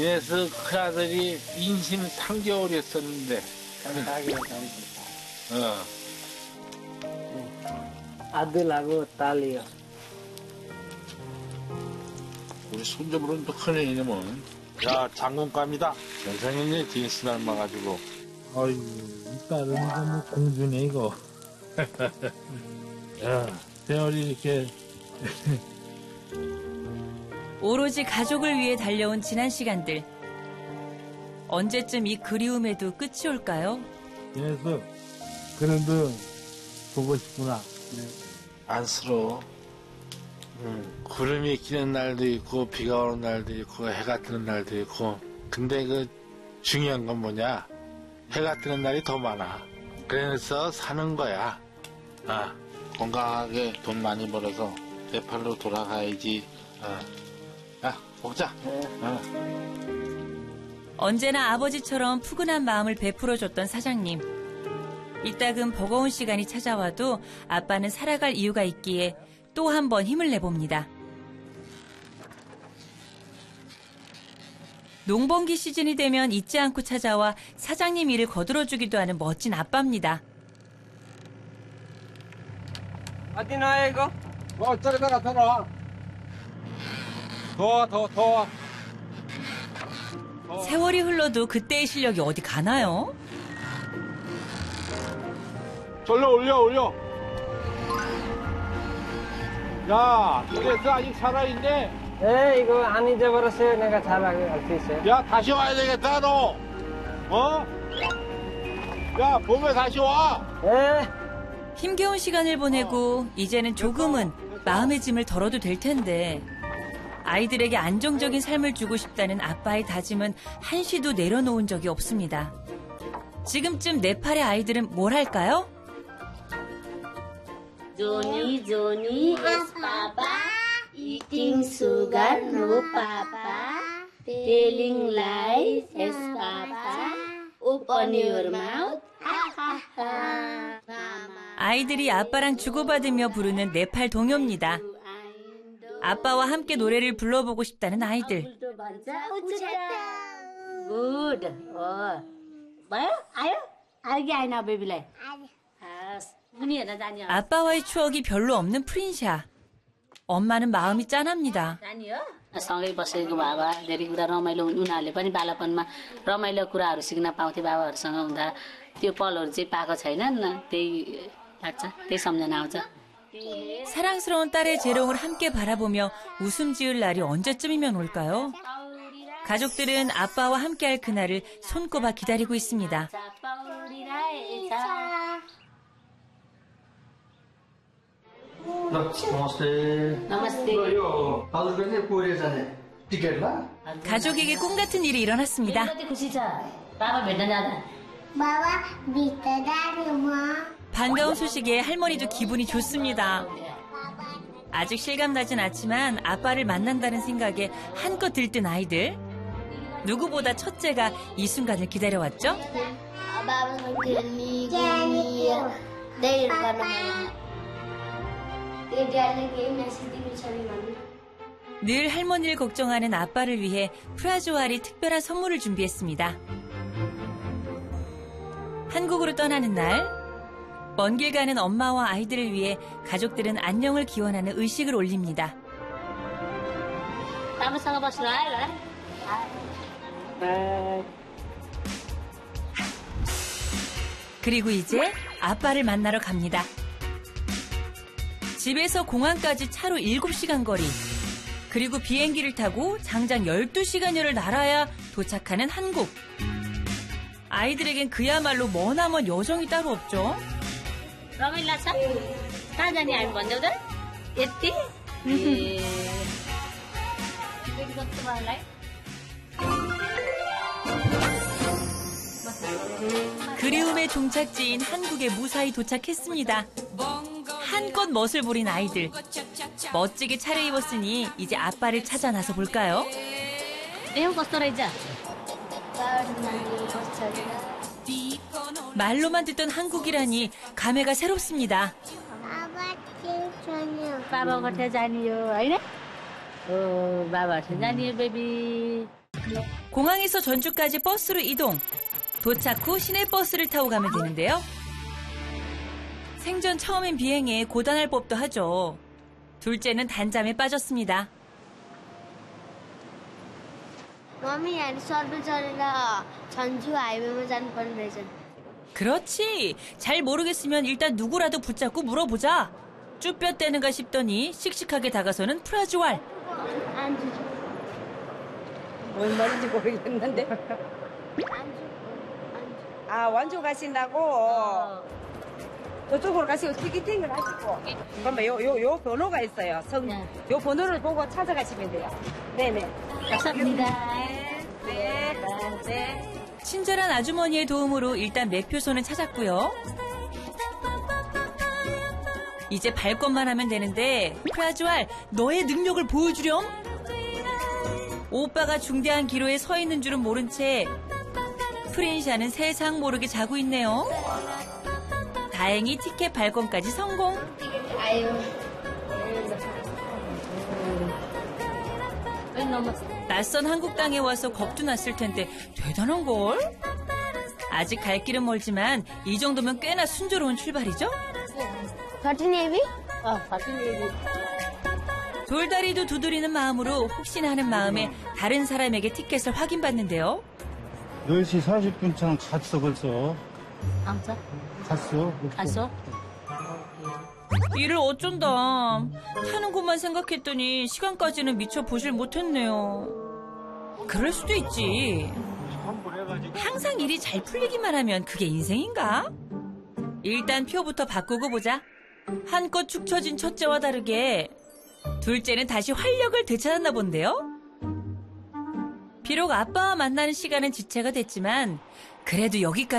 그래서 그 아들이 인심 3개월이었었는데. 아들하고 딸이요. 우리 손주들은 또 큰애이네 뭐. 야, 장군감이다. 세상에 딘스 닮아가지고. 어이, 이 딸은 이거 뭐 공주네 이거. 야, 세월이 이렇게. 오로지 가족을 위해 달려온 지난 시간들. 언제쯤 이 그리움에도 끝이 올까요? 그래서 그래도 보고 싶구나. 안쓰러워. 구름이 끼는 날도 있고 비가 오는 날도 있고 해가 뜨는 날도 있고. 근데 그 중요한 건 뭐냐? 해가 뜨는 날이 더 많아. 그래서 사는 거야. 아, 건강하게 돈 많이 벌어서 네팔로 돌아가야지. 야, 먹자. 언제나 아버지처럼 푸근한 마음을 베풀어줬던 사장님. 이따금 버거운 시간이 찾아와도 아빠는 살아갈 이유가 있기에 또 한 번 힘을 내봅니다. 농번기 시즌이 되면 잊지 않고 찾아와 사장님 일을 거들어주기도 하는 멋진 아빠입니다. 어디 놔요 이거? 저기다가 더 놔. 더. 세월이 흘러도 그때의 실력이 어디 가나요? 절로 올려. 야, 그래서 아직 살아있네. 네, 이거 안 잊어버렸어요. 내가 잘 알 수 있어요. 야, 다시 와야 되겠다, 너. 야, 봄에 다시 와. 네. 힘겨운 시간을 보내고 이제는 조금은 마음의 짐을 덜어도 될 텐데 아이들에게 안정적인 삶을 주고 싶다는 아빠의 다짐은 한시도 내려놓은 적이 없습니다. 지금쯤 네팔의 아이들은 뭘 할까요? Johnny as Papa, eating sugar, no Papa, telling lies as Papa, open your mouth, ha ha ha. 아이들이 아빠랑 주고받으며 부르는 네팔 동요입니다. 아빠와 함께 노래를 불러보고 싶다는 아이들. Good. भयो? आयो? आयो कि आएन बेबीलाई? उनीहरूलाई जाने हो? 아빠와의 추억이 별로 없는 프린샤. 엄마는 마음이 짠합니다. जाने हो? सँगै बसेको बाबा धेरै कुरा रमाइलो उनीहरूले पनि बालापनमा रमाइलो कुराहरू सिक्न पाउँथे बाबाहरूसँग हुँदा त्यो पलहरू चाहिँ पाएको छैन त्यही लाग्छ त्यही सम्झना आउँछ. 사랑스러운 딸의 재롱을 함께 바라보며 웃음 지을 날이 언제쯤이면 올까요? 가족들은 아빠와 함께할 그날을 손꼽아 기다리고 있습니다. 가족에게 꿈 같은 일이 일어났습니다. 반가운 소식에 할머니도 기분이 좋습니다. 아직 실감나진 않지만 아빠를 만난다는 생각에 한껏 들뜬 아이들. 누구보다 첫째가 이 순간을 기다려왔죠? 늘 할머니를 걱정하는 아빠를 위해 프라조알이 특별한 선물을 준비했습니다. 한국으로 떠나는 날, 먼 길 가는 엄마와 아이들을 위해 가족들은 안녕을 기원하는 의식을 올립니다. 그리고 이제 아빠를 만나러 갑니다. 집에서 공항까지 차로 7시간 거리. 그리고 비행기를 타고 장장 12시간여를 날아야 도착하는 한국. 아이들에겐 그야말로 머나먼 여정이 따로 없죠. रमाइलो छ कहाँ जाने हामी भन्दै त यति 그리움의 종착지인 한국에 무사히 도착했습니다. 한껏 멋을 부린 아이들. 멋지게 차려입었으니 이제 아빠를 찾아 나서 볼까요? देऊ कस्तो रहेछ 말로만 듣던 한국이라니 감회가 새롭습니다. बाबा कठे जानियो हैन ओ बाबा जानियो बेबी 공항에서 전주까지 버스로 이동. 도착 후 시내버스를 타고 가면 되는데요. 생전 처음인 비행에 고단할 법도 하죠. 둘째는 단잠에 빠졌습니다. मम्मी यहाँ सर्बल चढेर छन्चु हाइवेमा जानुपर्ने रहेछ 그렇지. 잘 모르겠으면 일단 누구라도 붙잡고 물어보자. 쭈뼛대는가 싶더니 씩씩하게 다가서는 프라주왈. 안주 뭔 말인지 모르겠는데. 아, 완주 가신다고? 저쪽으로 가시고 티켓팅을 하시고. 잠깐만, 요 번호가 있어요. 요 번호를 보고 찾아가시면 돼요. 네네. 감사합니다. 네. 친절한 아주머니의 도움으로 일단 매표소는 찾았고요. 이제 발권만 하면 되는데 프라주왈, 너의 능력을 보여주렴. 오빠가 중대한 기로에 서 있는 줄은 모른 채 프린샤는 세상 모르게 자고 있네요. 다행히 티켓 발권까지 성공. 낯선 한국 땅에 와서 겁도 났을 텐데 대단한걸? 아직 갈 길은 멀지만 이 정도면 꽤나 순조로운 출발이죠? Thirteen AB 돌다리도 두드리는 마음으로 혹시나 하는 마음에 다른 사람에게 티켓을 확인받는데요. 10시 40분처럼 갔어 벌써. आउँछ 갔어. आउँछ 이를 어쩐다. 타는 것만 생각했더니 시간까지는 미처 보질 못했네요. 그럴 수도 있지. 항상 일이 잘 풀리기만 하면 그게 인생인가? 일단 표부터 바꾸고 보자. 한껏 축 처진 첫째와 다르게 둘째는 다시 활력을 되찾았나 본데요. 비록 아빠와 만나는 시간은 지체가 됐지만 그래도 여기까지